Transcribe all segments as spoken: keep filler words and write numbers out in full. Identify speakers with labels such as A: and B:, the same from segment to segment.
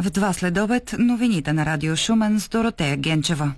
A: В два следобед новините на Радио Шумен с Доротея Генчева.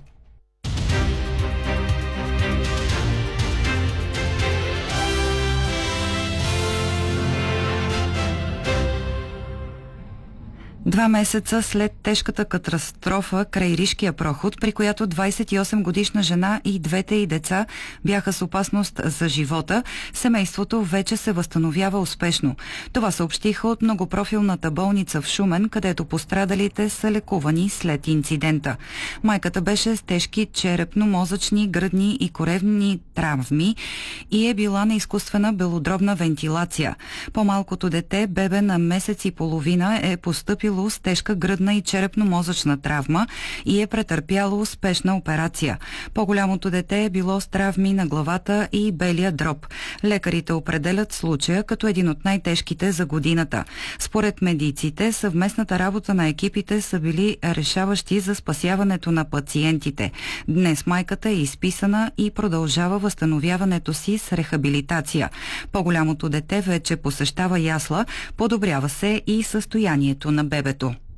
A: Два месеца след тежката катастрофа край Ришкия проход, при която двадесет и осем годишна жена и двете й деца бяха с опасност за живота, семейството вече се възстановява успешно. Това съобщиха от многопрофилната болница в Шумен, където пострадалите са лекувани след инцидента. Майката беше с тежки черепно-мозъчни, гръдни и коревни травми и е била на изкуствена белодробна вентилация. По-малкото дете, бебе на месец и половина, е постъпило с тежка гръдна и черепно-мозъчна травма и е претърпяло успешна операция. По-голямото дете е било с травми на главата и белия дроб. Лекарите определят случая като един от най-тежките за годината. Според медиците, съвместната работа на екипите са били решаващи за спасяването на пациентите. Днес майката е изписана и продължава възстановяването си с рехабилитация. По-голямото дете вече посещава ясла, подобрява се и състоянието на бебето.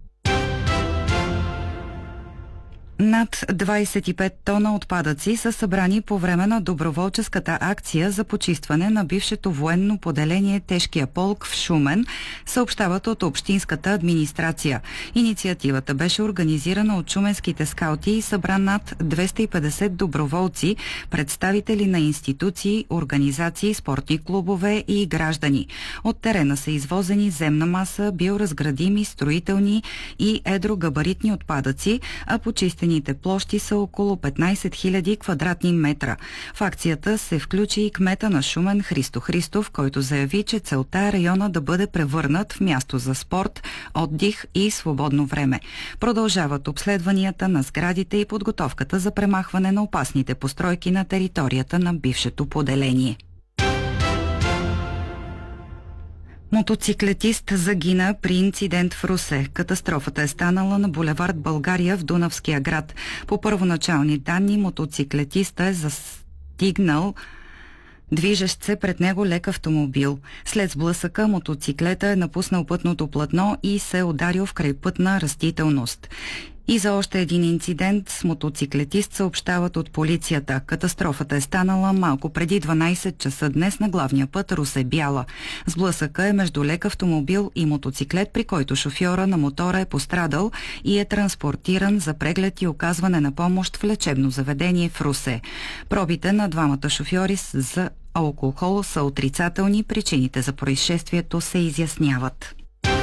A: Над двадесет и пет тона отпадъци са събрани по време на доброволческата акция за почистване на бившето военно поделение Тежкия полк в Шумен, съобщават от общинската администрация. Инициативата беше организирана от шуменските скаути и събра над двеста и петдесет доброволци, представители на институции, организации, спортни клубове и граждани. От терена са извозени земна маса, биоразградими, строителни и едрогабаритни отпадъци, а почистени площи са около петнадесет хиляди квадратни метра. В акцията се включи и кмета на Шумен Христо Христов, който заяви, че целта е района да бъде превърнат в място за спорт, отдих и свободно време. Продължават обследванията на сградите и подготовката за премахване на опасните постройки на територията на бившето поделение. Мотоциклетист загина при инцидент в Русе. Катастрофата е станала на булевард България в Дунавския град. По първоначални данни, мотоциклетиста е застигнал движещ се пред него лек автомобил. След сблъсъка мотоциклета е напуснал пътното платно и се е ударил в крайпътна растителност. И за още един инцидент с мотоциклетист съобщават от полицията. Катастрофата е станала малко преди дванадесет часа днес на главния път Русе-Бяла. Сблъсъка е между лек автомобил и мотоциклет, при който шофьора на мотора е пострадал и е транспортиран за преглед и оказване на помощ в лечебно заведение в Русе. Пробите на двамата шофьори за алкохол са отрицателни. Причините за происшествието се изясняват.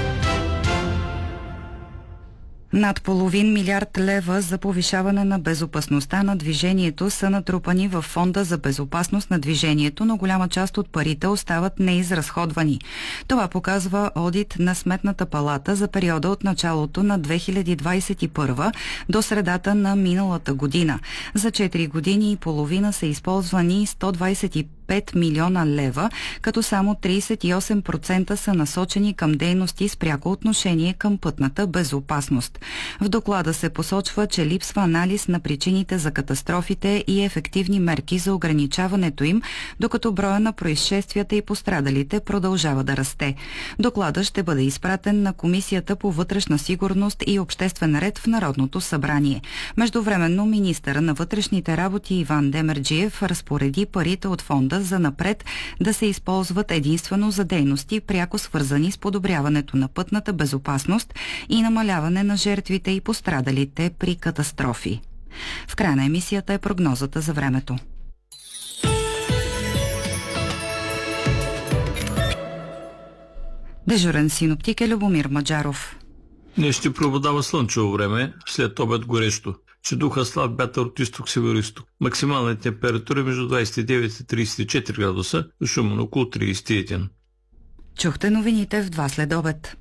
A: Над половин милиард лева за повишаване на безопасността на движението са натрупани в Фонда за безопасност на движението, но голяма част от парите остават неизразходвани. Това показва одит на Сметната палата за периода от началото на две хиляди двадесет и първа до средата на миналата година. За четири години и половина са използвани сто двадесет и пет милиона лева, като само тридесет и осем процента са насочени към дейности с пряко отношение към пътната безопасност. В доклада се посочва, че липсва анализ на причините за катастрофите и ефективни мерки за ограничаването им, докато броя на происшествията и пострадалите продължава да расте. Докладът ще бъде изпратен на Комисията по вътрешна сигурност и обществен ред в Народното събрание. Междувременно министъра на вътрешните работи Иван Демерджиев разпореди парите от фонда за напред да се използват единствено за дейности, пряко свързани с подобряването на пътната безопасност и намаляване на жертвите и пострадалите при катастрофи. В края на емисията е прогнозата за времето. Дежурен синоптик е Любомир Маджаров.
B: Днес ще преобладава слънчево време, след обед горещо. Ще духа слаб вятър от изток-североизток. Максимална температура между двадесет и девет и тридесет и четири градуса, в Шумен около тридесет и един.
A: Чухте новините в два следобед.